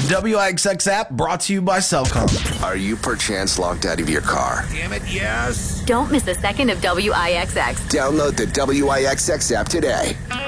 WIXX app brought to you by Cellcom. Are you perchance locked out of your car? Damn it, yes. Don't miss a second of WIXX. Download the WIXX app today.